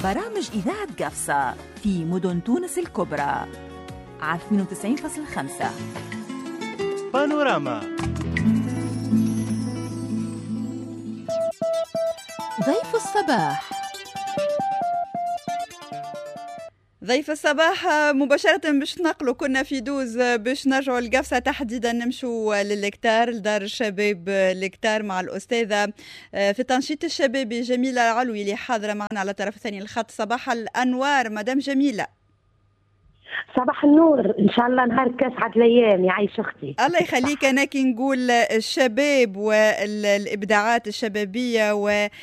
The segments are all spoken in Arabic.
برامج إذاعة قفصة في مدن تونس الكبرى على 92.5. بانوراما. ضيف الصباح. ضيف الصباح مباشرة باش نقلوا، كنا في دوز باش نرجعوا لقفصة تحديدا، نمشوا للكتار لدار الشباب الكتار مع الأستاذة في التنشيط الشبابي جميلة العلوي اللي حاضرة معنا على طرف ثاني الخط. صباح الأنوار مدام جميلة. صباح النور، ان شاء الله نهارك اسعد الايام. يعيش اختي. الله يخليك. انا كي نقول الشباب والابداعات الشبابيه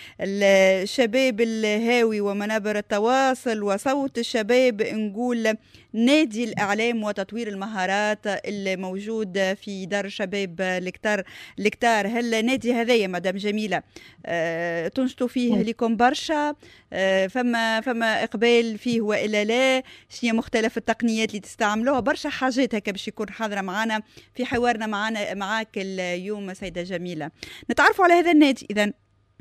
والشباب الهاوي ومنابر التواصل وصوت الشباب، نقول نادي الاعلام وتطوير المهارات اللي موجود في دار الشباب الكتار. هل نادي هذايا مدام جميله تنشطوا فيه لكم برشا؟ فما اقبال فيه والا لا؟ شنو مختلف التقنيات اللي تستعملوها؟ برشا حاجات هكا باش يكون حاضره معنا في حوارنا معاك اليوم سيده جميله. نتعرفوا على هذا النادي اذا.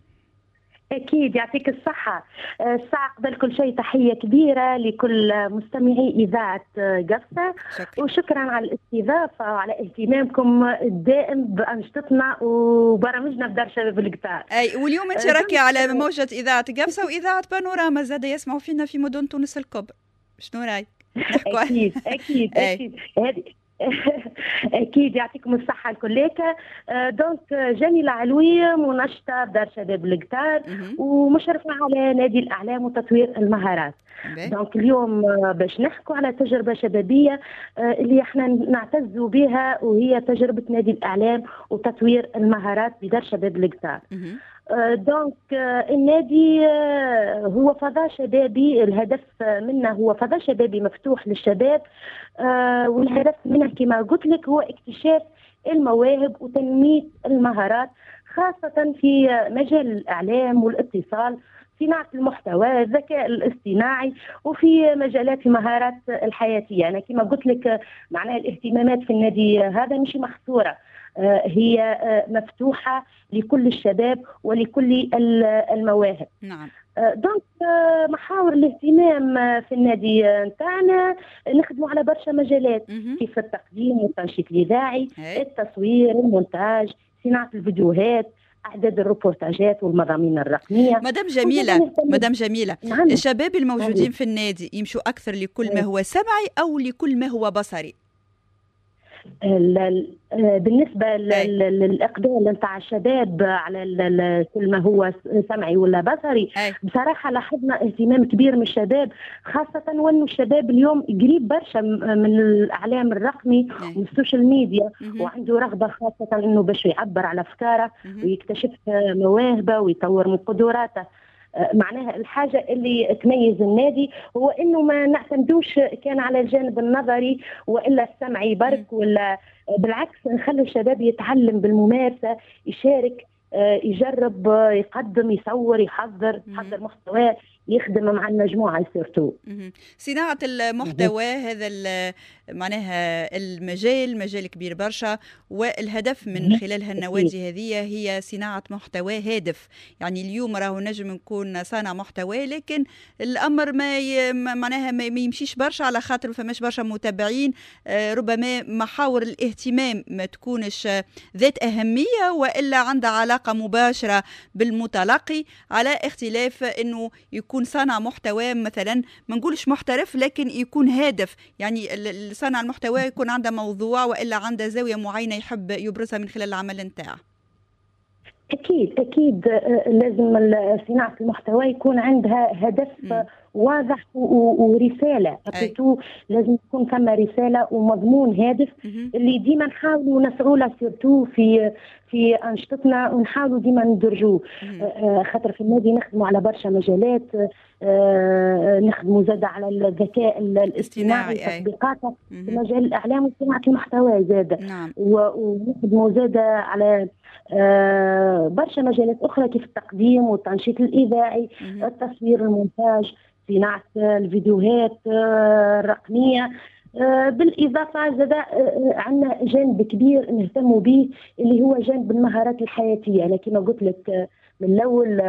أكيد، يعطيك الصحة. الساعة قبل كل شيء تحية كبيرة لكل مستمعي إذاعة قفصة، وشكرا على الاستضافة وعلى اهتمامكم الدائم بأنشطتنا وبرامجنا بدار شباب الكتار. أي، واليوم أنت راكي على موجة إذاعة قفصة وإذاعة بانوراما زاد يسمعوا فينا في مدن تونس الكبرى. شنو رأيك؟ أكيد أكيد أكيد. هذه أكيد، يعطيكم الصحة الكليك. دونك جميلة علوية منشطة بدار شباب الكتار ومشرفة على نادي الأعلام وتطوير المهارات. دونك اليوم باش نحكوا على تجربة شبابية اللي احنا نعتز بها، وهي تجربة نادي الأعلام وتطوير المهارات بدار شباب الكتار. دونك النادي هو فضاء شبابي، الهدف منه هو فضاء شبابي مفتوح للشباب، والهدف منه كما قلت لك هو اكتشاف المواهب وتنمية المهارات، خاصة في مجال الإعلام والاتصال، صناعة المحتوى، الذكاء الاصطناعي، وفي مجالات المهارات الحياتية. أنا كما قلت لك معناها الاهتمامات في النادي هذا مش محصورة، هي مفتوحة لكل الشباب ولكل المواهب. نعم. دونك محاور الاهتمام في النادي نتاعنا نخدموا على برشا مجالات، كيف التقديم والتنشيط الإذاعي، التصوير، المونتاج، صناعة الفيديوهات، أعداد الروبورتاجات والمضامين الرقمية. مدام جميلة، نعم. الشباب الموجودين في النادي يمشوا أكثر لكل ما هو سمعي أو لكل ما هو بصري؟ بالنسبة للإقبال نتاع الشباب على كل ما هو سمعي ولا بصري، بصراحة لاحظنا اهتمام كبير من الشباب، خاصة وأنه الشباب اليوم قريب برشا من الإعلام الرقمي والسوشيال ميديا، وعنده رغبة خاصة أنه باش يعبر على أفكاره ويكتشف مواهبه ويطور من قدراته. معناها الحاجة اللي تميز النادي هو انه ما نعتمدوش كان على الجانب النظري والا السمعي برك، ولا بالعكس نخلي الشباب يتعلم بالممارسة، يشارك، يجرب، يقدم، يصور، يحضر محتوى، يخدم مع المجموعة سيرتو. صناعة المحتوى هذا معناها مجال كبير برشا، والهدف من خلال النوادي هذه هي صناعة محتوى هادف. يعني اليوم راهو نجم نكون صانع محتوى، لكن الأمر معناها ما يمشيش برشا على خاطر فماش برشا متابعين، ربما محاور الاهتمام ما تكونش ذات أهمية وإلا عندها علاقة مباشرة بالمتلقي، على اختلاف إنه يكون صانع محتوى مثلا ما نقولش محترف لكن يكون هادف. يعني صانع المحتوى يكون عنده موضوع والا عنده زاويه معينه يحب يبرزها من خلال العمل نتاعه. اكيد لازم صناعه المحتوى يكون عندها هدف واضح ورساله، لازم يكون ثم رساله ومضمون هادف اللي ديما نحاولوا نسعوا له سيرتو في انشطتنا، ونحاولوا ديما ندرجوه. خاطر في النادي نخدموا على برشا مجالات، نخدموا زاد على الذكاء الاصطناعي تطبيقاته في مجال الاعلام وصناعه المحتوى زاد. نعم. ونخدموا زاد على برشا مجالات اخرى كيف التقديم والتنشيط الاذاعي، التصوير، المونتاج، صناعه الفيديوهات الرقميه. بالإضافة زاد عندنا جانب كبير نهتم به اللي هو جانب المهارات الحياتية. أنا كما قلت لك من الأول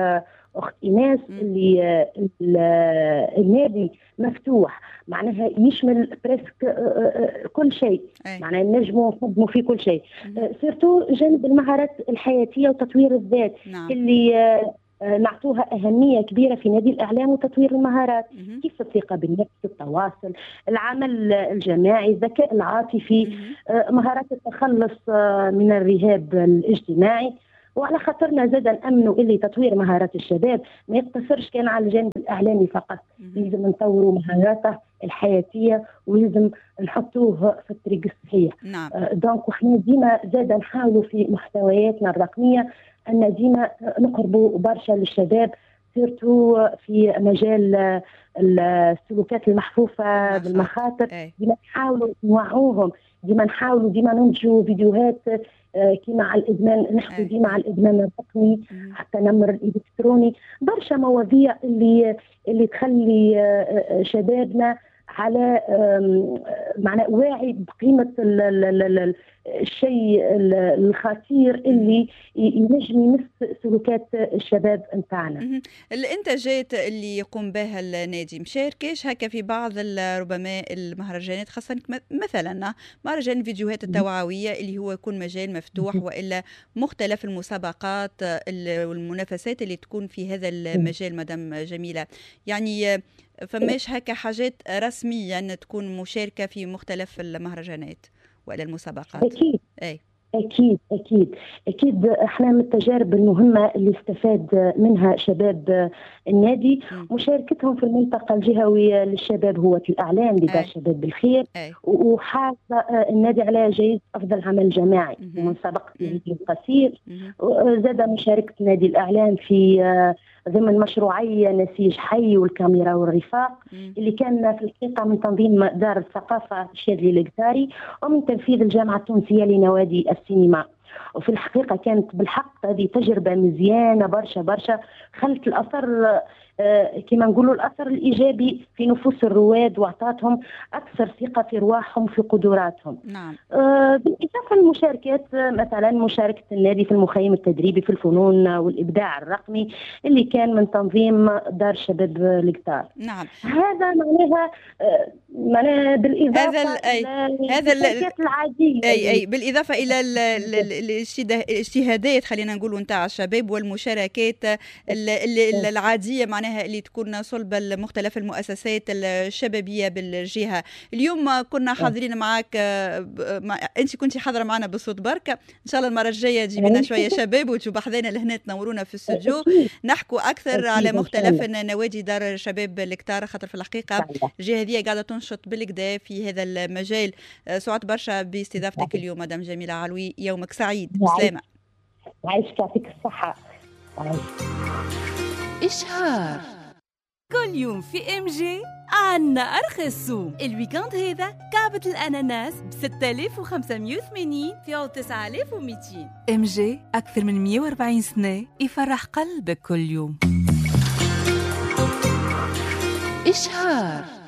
اخت ايناس اللي النادي مفتوح، معناها يشمل بريسك كل شيء، معناها نجموا نقدموا فيه كل شيء، سيرتو جانب المهارات الحياتيه وتطوير الذات. نعم. اللي نعطوها أهمية كبيرة في نادي الإعلام وتطوير المهارات، كيف الثقة بالنفس، التواصل، العمل الجماعي، الذكاء العاطفي، مهارات التخلص من الرهاب الاجتماعي. وعلى خاطرنا زادا نأمنوا اللي تطوير مهارات الشباب ما يقتصرش كان على الجانب الإعلامي فقط، لازم نطوروا مهاراته الحياتية ولازم نحطوه في الطريق الصحيح. نعم. دونك وحنا ديما زادا نحاولوا في محتوياتنا الرقمية أن ديما نقربوا برشا للشباب، سيرتو في مجال السلوكات المحفوفة بالمخاطر. ديما نحاولوا نوعوهم، ديما نحاولوا ديما ننتجوا فيديوهات كيما على الإدمان، نحكي ديما على الإدمان الرقمي حتى نمر الإلكتروني، برشا مواضيع اللي تخلي شبابنا على معنى واعي بقيمة الشيء الخطير اللي ينجم يمس سلوكات الشباب نتاعنا. الانتاجات اللي يقوم بها النادي مشاركش هكا في بعض ربما المهرجانات، خاصة مثلا مهرجان الفيديوهات التوعوية اللي هو يكون مجال مفتوح، وإلا مختلف المسابقات والمنافسات اللي تكون في هذا المجال. مدام جميلة، يعني فماش هكا حاجات رسميا تكون مشاركة في مختلف المهرجانات ولا المسابقات؟ أكيد. أكيد احنا من التجارب المهمة اللي استفاد منها شباب النادي مشاركتهم في المنطقة الجهوية للشباب هو الإعلام لدار شباب بالخير، وحاز النادي على جائزة أفضل عمل جماعي في مسابقة الفيديو القصير. زاد مشاركة نادي الإعلام في ضمن مشروعي نسيج حي والكاميرا والرفاق اللي كان في الحقيقة من تنظيم دار الثقافة الشاذلي القتاري ومن تنفيذ الجامعة التونسية لنوادي السينما. وفي الحقيقة كانت بالحق هذه تجربة مزيانة برشا، خلت الأثر كما نقولوا الأثر الإيجابي في نفوس الرواد وأعطتهم أكثر ثقة في رواحهم في قدراتهم. نعم. بالإضافة للمشاركات مثلا مشاركة النادي في المخيم التدريبي في الفنون والإبداع الرقمي اللي كان من تنظيم دار شباب القطار. نعم. هذا معناها بالإضافة هذا المشاركات العادية. أي بالإضافة إلى الاجتهادات خلينا نقولوا نتاع الشباب والمشاركات العادية معناها اللي تكون صلب مختلف المؤسسات الشبابية بالجهة. اليوم كنا حاضرين معك، أنت كنتي حاضرة معنا بصوت بركة، إن شاء الله المرة الجاية تجيب لنا شوية شباب وتجوا بحذانا لهنا تنورونا في الاستوديو نحكوا أكثر على مختلف نوادي دار شباب القطار، خاطر في الحقيقة الجهة هذه قاعدة تنشط بالكدا في هذا المجال. سعدت برشا باستضافتك اليوم مدام جميلة علوي، يومك سعيد. سلامة. عايشك يعطيك الصحة. إشهار كل يوم في ام جي عنا أرخص سوم. الويكاند هذا كعبة الأناناس ب 6580 فيها 9200. ام جي أكثر من 140 سنة يفرح قلبك كل يوم. إشهار.